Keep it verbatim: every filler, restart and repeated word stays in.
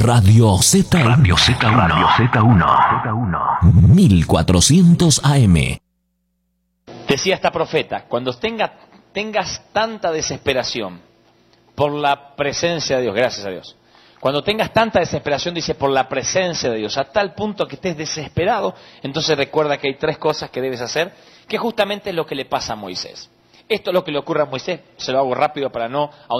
Radio Z uno. Radio Z uno. Radio Z uno. Z uno. mil cuatrocientos A M. Decía esta profeta, cuando tenga, tengas tanta desesperación por la presencia de Dios, gracias a Dios, cuando tengas tanta desesperación, dice, por la presencia de Dios, a tal punto que estés desesperado, entonces recuerda que hay tres cosas que debes hacer, que justamente es lo que le pasa a Moisés. Esto es lo que le ocurre a Moisés, se lo hago rápido para no